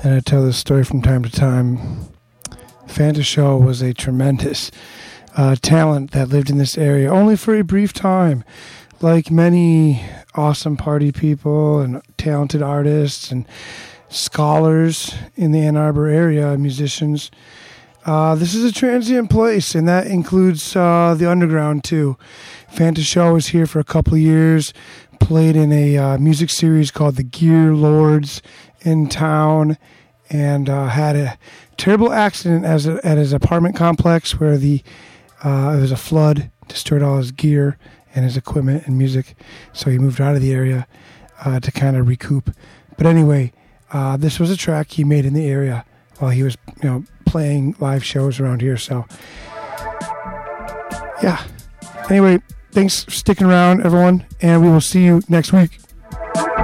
and I tell this story from time to time. Fanta Shaw was a tremendous talent that lived in this area only for a brief time. Like many awesome party people and talented artists and scholars in the Ann Arbor area, musicians, this is a transient place, and that includes the underground too. Fanta Shaw was here for a couple of years, played in a music series called The Gear Lords in town, and had a terrible accident at his apartment complex where it was a flood, destroyed all his gear and his equipment and music, so he moved out of the area to kind of recoup. But anyway, this was a track he made in the area while he was, playing live shows around here. So, yeah. Anyway, thanks for sticking around, everyone, and we will see you next week.